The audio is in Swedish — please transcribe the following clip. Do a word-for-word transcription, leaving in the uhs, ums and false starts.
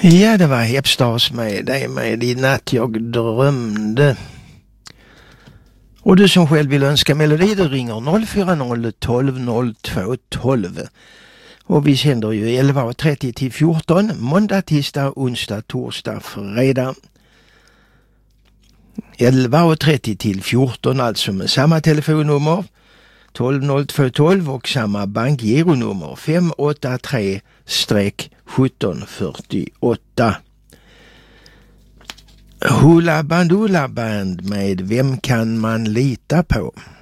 Ja, det var Hepstars med dig med i natt jag drömde. Och du som själv vill önska melodi, du ringer noll fyra noll tolv noll två tolv. Och vi sänder ju elva trettio till fjorton, måndag, tisdag, onsdag, torsdag, fredag. elva trettio till fjorton, alltså med samma telefonnummer tolv noll två tolv och samma bankgironummer fem åtta tre sjutton fyrtioåtta. Hula Bandula Band med Vem kan man lita på?